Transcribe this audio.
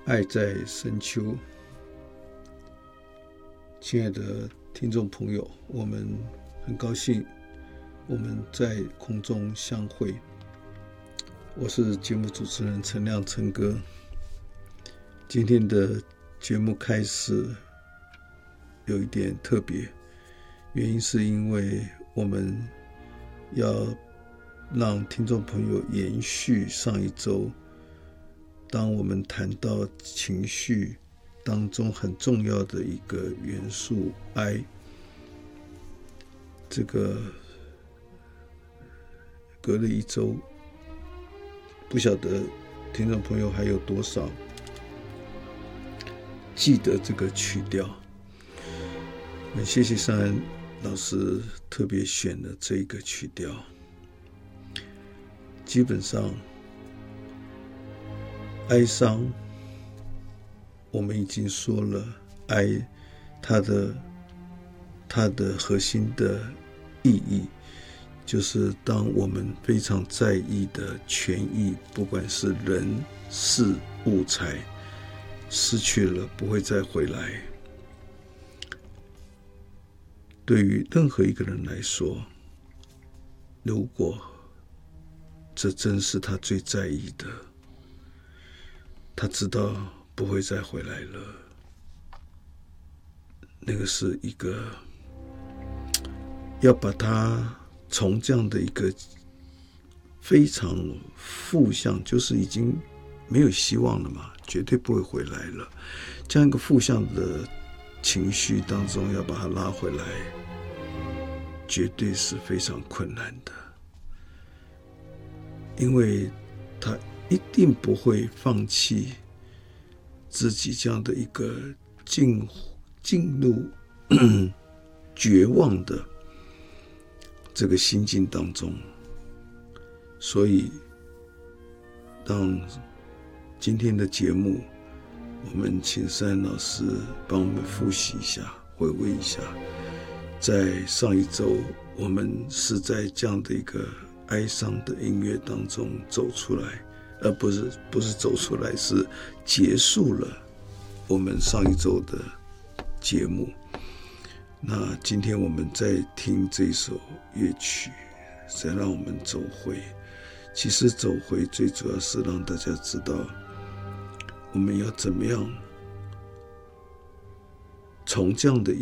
爱在深秋。亲爱的听众朋友，我们很高兴我们在空中相会。我是节目主持人陈亮陈哥。今天的节目开始有一点特别，原因是因为我们要让听众朋友延续上一周，当我们谈到情绪当中很重要的一个元素哀，这个隔了一周，不晓得听众朋友还有多少记得这个曲调。很谢谢尚安老师特别选了这个曲调。基本上哀伤我们已经说了，哀它的核心的意义就是当我们非常在意的权益，不管是人事物财，失去了不会再回来。对于任何一个人来说，如果这真是他最在意的，他知道不会再回来了，那个是一个要把它从这样的一个非常负向，就是已经没有希望了嘛，绝对不会回来了，这样一个负向的情绪当中要把它拉回来，绝对是非常困难的。因为他一定不会放弃自己这样的一个进入绝望的这个心境当中。所以让今天的节目，我们请尚安老师帮我们复习一下，回味一下，在上一周我们是在这样的一个哀伤的音乐当中走出来，而不是走出来，是结束了我们上一周的节目。那今天我们在听这首乐曲，再让我们走回。其实走回最主要是让大家知道，我们要怎么样从这样的